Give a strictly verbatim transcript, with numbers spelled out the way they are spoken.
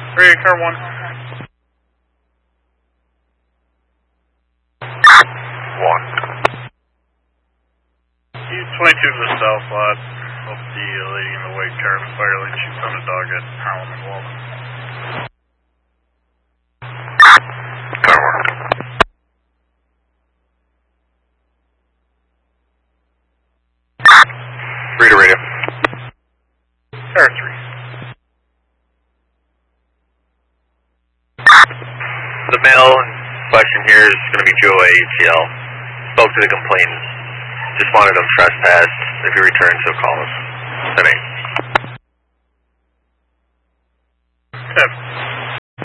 Three, car one. One. He's twenty-two to the south lot of the lady in the white car in the fire lane. She found a dog at Howland and Walden. Car one. Read a radio. Car three. The male in question here is going to be Joe A T L. Spoke to the complainant. Just wanted him trespassed. If he returns, he'll call us. ten eight.